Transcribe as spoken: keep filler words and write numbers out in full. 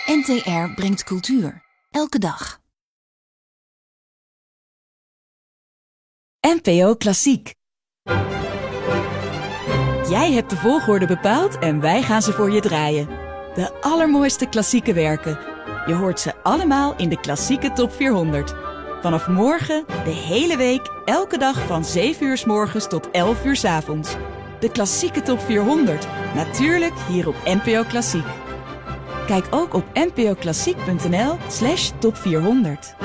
N T R brengt cultuur. Elke dag. N P O Klassiek. Jij hebt de volgorde bepaald en wij gaan ze voor je draaien. De allermooiste klassieke werken. Je hoort ze allemaal in de klassieke top vierhonderd. Vanaf morgen, de hele week, elke dag van zeven uur 's morgens tot elf uur 's avonds. De klassieke top vierhonderd. Natuurlijk hier op N P O Klassiek. Kijk ook op n p o klassiek punt n l slash top vierhonderd.